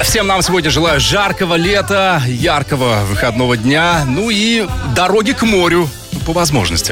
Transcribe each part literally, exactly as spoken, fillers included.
всем нам сегодня желаю жаркого лета, яркого выходного дня, ну и дороги к морю по возможности.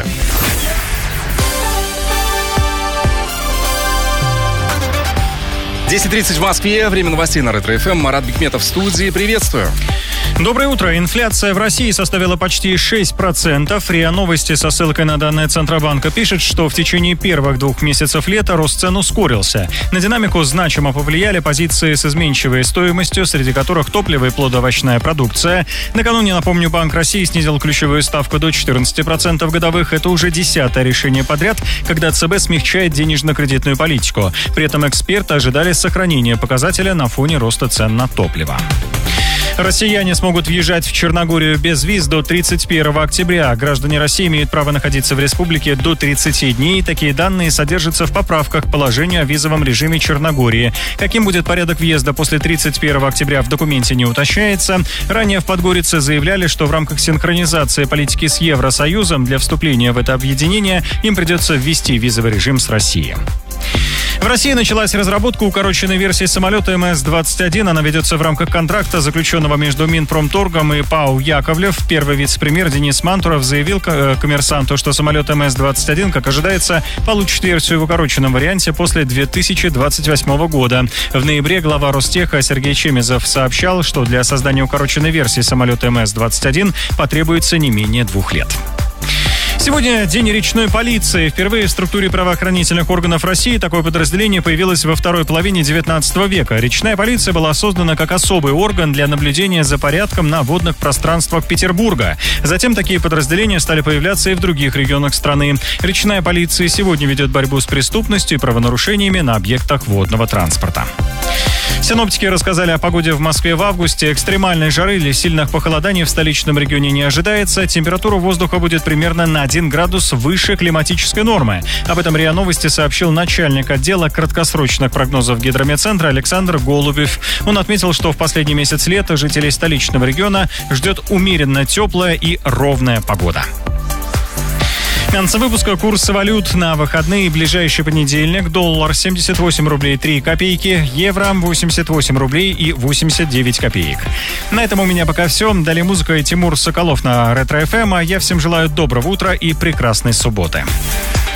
десять тридцать в Москве, время новостей на Ретро-эф эм. Марат Бикметов в студии. Приветствую. Доброе утро. Инфляция в России составила почти шесть процентов. РИА Новости со ссылкой на данные Центробанка пишет, что в течение первых двух месяцев лета рост цен ускорился. На динамику значимо повлияли позиции с изменчивой стоимостью, среди которых топливо и плодоовощная продукция. Накануне, напомню, Банк России снизил ключевую ставку до четырнадцати процентов годовых. Это уже десятое решение подряд, когда ЦБ смягчает денежно-кредитную политику. При этом эксперты ожидали сохранения показателя на фоне роста цен на топливо. Россияне смогут въезжать в Черногорию без виз до тридцать первого октября. Граждане России имеют право находиться в республике до тридцати дней. Такие данные содержатся в поправках к положению о визовом режиме Черногории. Каким будет порядок въезда после тридцать первого октября, в документе не уточняется. Ранее в Подгорице заявляли, что в рамках синхронизации политики с Евросоюзом для вступления в это объединение им придется ввести визовый режим с Россией. В России началась разработка укороченной версии самолета эм эс двадцать один. Она ведется в рамках контракта, заключенного между Минпромторгом и ПАО «Яковлев». Первый вице-премьер Денис Мантуров заявил «Коммерсанту», что самолет эм эс двадцать один, как ожидается, получит версию в укороченном варианте после две тысячи двадцать восьмого года. В ноябре глава Ростеха Сергей Чемезов сообщал, что для создания укороченной версии самолета эм эс двадцать один потребуется не менее двух лет. Сегодня День речной полиции. Впервые в структуре правоохранительных органов России такое подразделение появилось во второй половине девятнадцатого века. Речная полиция была создана как особый орган для наблюдения за порядком на водных пространствах Петербурга. Затем такие подразделения стали появляться и в других регионах страны. Речная полиция сегодня ведет борьбу с преступностью и правонарушениями на объектах водного транспорта. Синоптики рассказали о погоде в Москве в августе. Экстремальной жары или сильных похолоданий в столичном регионе не ожидается. Температура воздуха будет примерно на один градус выше климатической нормы. Об этом РИА Новости сообщил начальник отдела краткосрочных прогнозов Гидрометцентра Александр Голубев. Он отметил, что в последний месяц лета жителей столичного региона ждет умеренно теплая и ровная погода. В конце выпуска курсы валют на выходные. Ближайший понедельник. Доллар семьдесят восемь рублей три копейки. Евро восемьдесят восемь рублей и восемьдесят девять копеек. На этом у меня пока все. Далее музыка и Тимур Соколов на Ретро-эф эм. А я всем желаю доброго утра и прекрасной субботы.